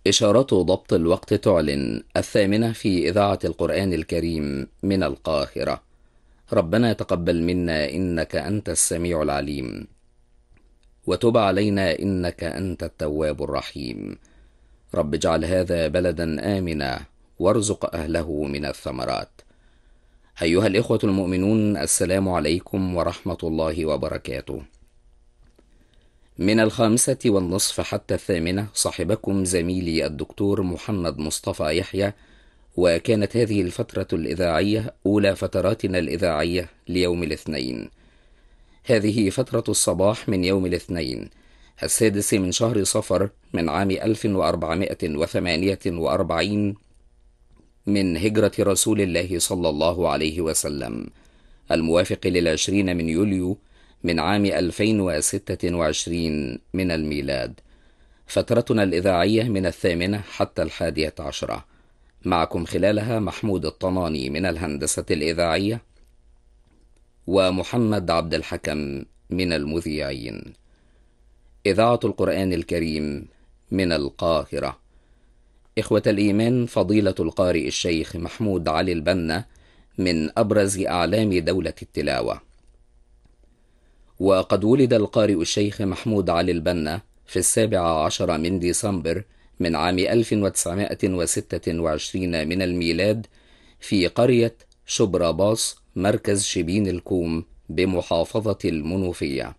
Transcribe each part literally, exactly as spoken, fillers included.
إشارات ضبط الوقت تعلن الثامنة في إذاعة القرآن الكريم من القاهرة. ربنا يتقبل منا إنك أنت السميع العليم، وتب علينا إنك أنت التواب الرحيم. رب اجعل هذا بلدا آمنا وارزق أهله من الثمرات. أيها الإخوة المؤمنون، السلام عليكم ورحمة الله وبركاته. من الخامسة والنصف حتى الثامنة صاحبكم زميلي الدكتور محمد مصطفى يحيى، وكانت هذه الفترة الإذاعية أولى فتراتنا الإذاعية ليوم الاثنين. هذه فترة الصباح من يوم الاثنين السادس من شهر صفر من عام ألف وأربعمائة وثمانية وأربعين من هجرة رسول الله صلى الله عليه وسلم، الموافق للعشرين من يوليو من عام ألفين وستة وعشرين من الميلاد. فترتنا الإذاعية من الثامنة حتى الحادية عشرة، معكم خلالها محمود الطناني من الهندسة الإذاعية ومحمد عبد الحكم من المذيعين. إذاعة القرآن الكريم من القاهرة. إخوة الإيمان، فضيلة القارئ الشيخ محمود علي البنا من أبرز أعلام دولة التلاوة. وقد ولد القارئ الشيخ محمود علي البنا في السابع عشر من ديسمبر من عام ألف وتسعمائة وستة وعشرين من الميلاد في قرية شبراباص، مركز شبين الكوم بمحافظة المنوفية.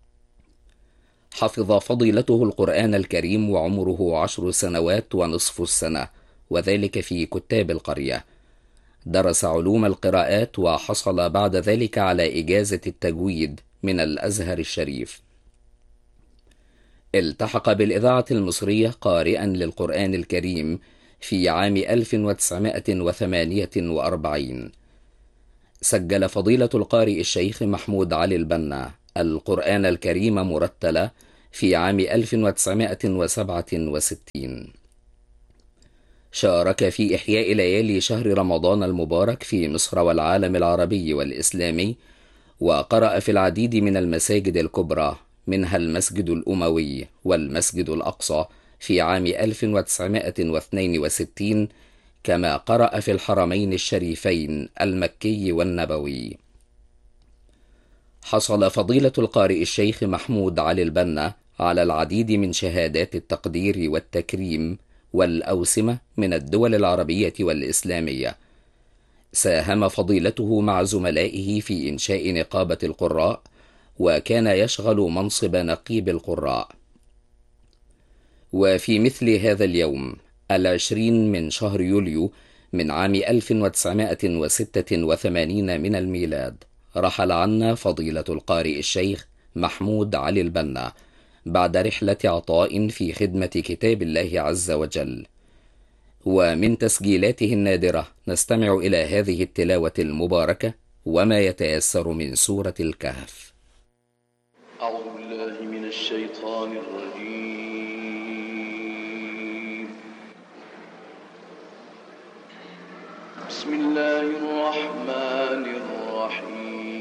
حفظ فضيلته القرآن الكريم وعمره عشر سنوات ونصف السنة، وذلك في كتاب القرية. درس علوم القراءات وحصل بعد ذلك على إجازة التجويد من الأزهر الشريف. التحق بالإذاعة المصرية قارئا للقرآن الكريم في عام ألف وتسعمائة وثمانية وأربعين. سجل فضيلة القارئ الشيخ محمود علي البنا القرآن الكريم مرتلا في عام ألف وتسعمائة وسبعة وستين. شارك في إحياء ليالي شهر رمضان المبارك في مصر والعالم العربي والإسلامي، وقرأ في العديد من المساجد الكبرى، منها المسجد الأموي والمسجد الأقصى في عام ألف وتسعمائة واثنين وستين، كما قرأ في الحرمين الشريفين المكي والنبوي. حصل فضيلة القارئ الشيخ محمود علي البنا على العديد من شهادات التقدير والتكريم والأوسمة من الدول العربية والإسلامية. ساهم فضيلته مع زملائه في إنشاء نقابة القراء، وكان يشغل منصب نقيب القراء. وفي مثل هذا اليوم العشرين من شهر يوليو من عام ألف وتسعمائة وستة وثمانين من الميلاد رحل عنا فضيلة القارئ الشيخ محمود علي البنا بعد رحلة عطاء في خدمة كتاب الله عز وجل. ومن تسجيلاته النادرة نستمع إلى هذه التلاوة المباركة وما يتيسر من سورة الكهف. أعوذ بالله من الشيطان الرجيم. بسم الله الرحمن الرحيم.